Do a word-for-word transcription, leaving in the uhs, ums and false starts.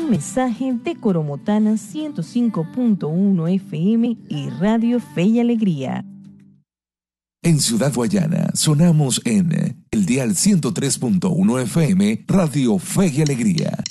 Un mensaje de Coromotana ciento cinco punto uno F M y Radio Fe y Alegría. En Ciudad Guayana sonamos en el dial ciento tres punto uno F M Radio Fe y Alegría.